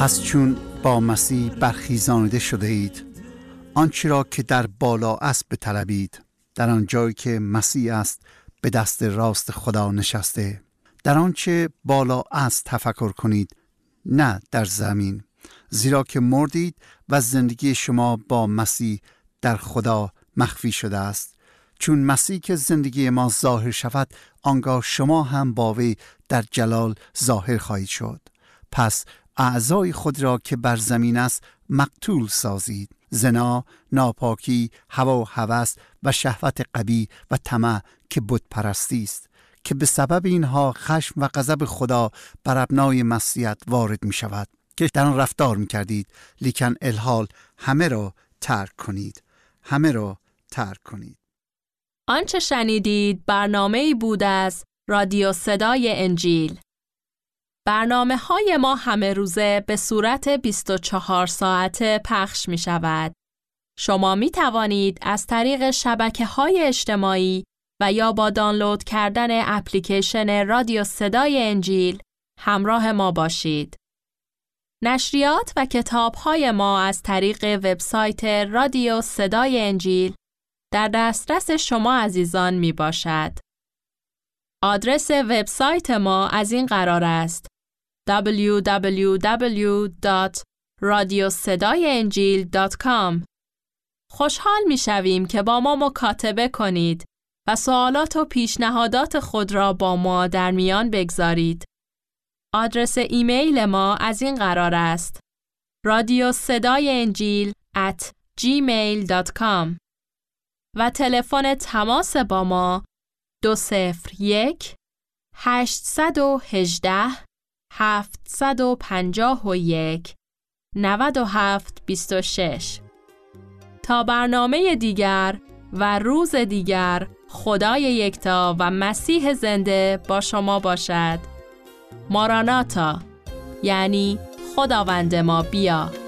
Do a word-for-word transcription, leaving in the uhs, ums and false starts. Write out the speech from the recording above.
پس چون با مسیح برخیزانیده شده اید، آنچه را که در بالا است بطلبید، در آن جایی که مسیح است به دست راست خدا نشسته. در آنچه بالا است تفکر کنید، نه در زمین، زیرا که مردید و زندگی شما با مسیح در خدا مخفی شده است. چون مسیح که زندگی ما ظاهر شود، آنگاه شما هم با وی در جلال ظاهر خواهید شد. پس اعضای خود را که بر زمین است مقتول سازید: زنا، ناپاکی، هوا و هوس و شهوت قبیح و طمع که بت پرستی است، که به سبب اینها خشم و غضب خدا بر ابنای معصیت وارد می شود که در آن رفتار می کردید. لیکن الحال همه را ترک کنید. همه را ترک کنید. آنچه شنیدید برنامه‌ای بود از رادیو صدای انجیل. برنامه های ما همه روزه به صورت بیست و چهار ساعته پخش می شود. شما می توانید از طریق شبکه های اجتماعی و یا با دانلود کردن اپلیکیشن رادیو صدای انجیل همراه ما باشید. نشریات و کتاب های ما از طریق وبسایت رادیو صدای انجیل در دسترس شما عزیزان می باشد. آدرس وبسایت ما از این قرار است: دبلیو دبلیو دبلیو دات رادیو صدای انجیل دات کام. خوشحال می شویم که با ما مکاتبه کنید و سوالات و پیشنهادات خود را با ما در میان بگذارید. آدرس ایمیل ما از این قرار است: رادیو صدای انجیل ات جیمیل دات کام و تلفن تماس با ما دو صفر یک هشت یک هشت هفت پنج یک نه هفت دو شش. تا برنامه دیگر و روز دیگر، خدای یکتا و مسیح زنده با شما باشد. ماراناتا، یعنی خداوند ما بیا.